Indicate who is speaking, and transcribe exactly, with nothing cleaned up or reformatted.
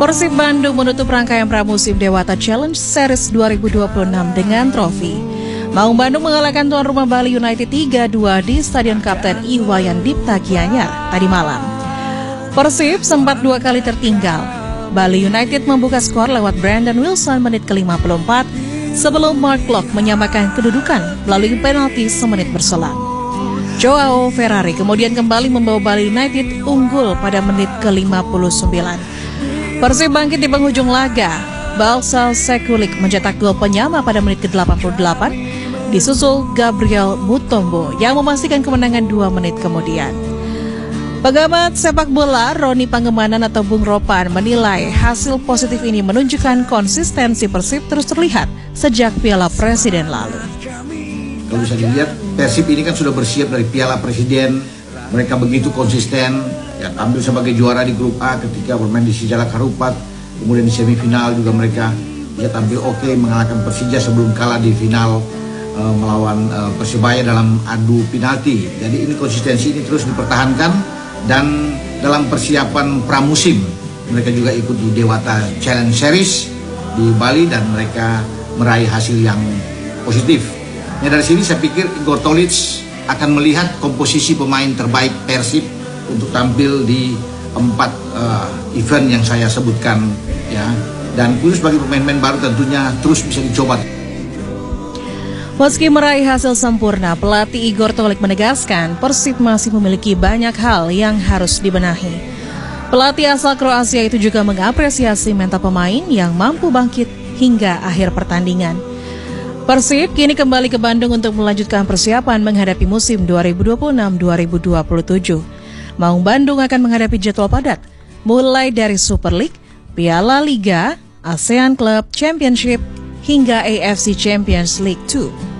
Speaker 1: Persib Bandung menutup rangkaian pramusim Dewata Challenge Series dua ribu dua puluh enam dengan trofi. Maung Bandung mengalahkan tuan rumah Bali United tiga dua di Stadion Kapten Iwayan Dipta Gianyar tadi malam. Persib sempat dua kali tertinggal. Bali United membuka skor lewat Brandon Wilson menit ke lima puluh empat sebelum Mark Locke menyamakan kedudukan melalui penalti semenit berselang. Joao Ferrari kemudian kembali membawa Bali United unggul pada menit ke lima puluh sembilan. Persib bangkit di penghujung laga. Balsal Sekulik mencetak gol penyama pada menit ke delapan puluh delapan, disusul Gabriel Mutombo yang memastikan kemenangan dua menit kemudian. Pengamat sepak bola Roni Pangemanan atau Bung Ropan menilai hasil positif ini menunjukkan konsistensi Persib terus terlihat sejak Piala Presiden lalu.
Speaker 2: Kalau bisa dilihat, Persib ini kan sudah bersiap dari Piala Presiden. Mereka begitu konsisten, ya, tampil sebagai juara di grup A ketika bermain di Sijalak Harupat. Kemudian di semifinal juga mereka bisa tampil oke, okay, mengalahkan Persija sebelum kalah di final uh, melawan uh, Persebaya dalam adu penalti. Jadi ini konsistensi ini terus dipertahankan, dan dalam persiapan pramusim mereka juga ikut di Dewata Challenge Series di Bali dan mereka meraih hasil yang positif. Ya, dari sini saya pikir Igor Tolic akan melihat komposisi pemain terbaik Persib untuk tampil di empat uh, event yang saya sebutkan, ya, dan khusus bagi pemain-pemain baru tentunya terus bisa dicoba.
Speaker 1: Meski meraih hasil sempurna, pelatih Igor Tolic menegaskan Persib masih memiliki banyak hal yang harus dibenahi. Pelatih asal Kroasia itu juga mengapresiasi mental pemain yang mampu bangkit hingga akhir pertandingan. Persib kini kembali ke Bandung untuk melanjutkan persiapan menghadapi musim dua ribu dua puluh enam dua ribu dua puluh tujuh. Maung Bandung akan menghadapi jadwal padat, mulai dari Super League, Piala Liga, ASEAN Club Championship, hingga A F C Champions League dua.